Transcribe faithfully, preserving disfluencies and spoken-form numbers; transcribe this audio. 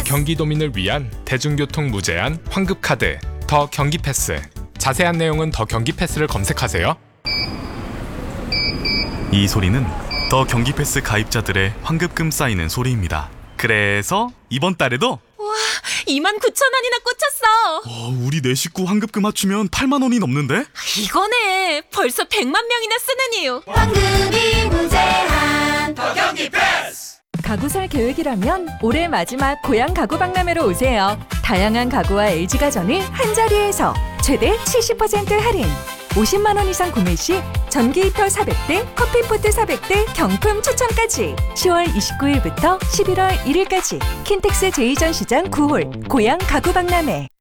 경기도민을 위한 대중교통 무제한 환급카드 더 경기패스. 자세한 내용은 더 경기패스를 검색하세요. 이 소리는 더 경기패스 가입자들의 환급금 쌓이는 소리입니다. 그래서 이번 달에도 이만 구천 원이나 꽂혔어. 어, 우리 네 식구 환급금 합치면 팔만 원이 넘는데? 이거네. 벌써 백만 명이나 쓰는 이유. 황금이 무제한 더 경기 패스! 가구 살 계획이라면 올해 마지막 고향 가구 박람회로 오세요. 다양한 가구와 엘지가전을 한자리에서 최대 칠십 퍼센트 할인. 오십만 원 이상 구매 시 전기 히터 사백 대, 커피포트 사백 대 경품 추첨까지. 시월 이십구 일부터 십일월 일 일까지 킨텍스 제이 전시장 구 홀 고향 가구 박람회.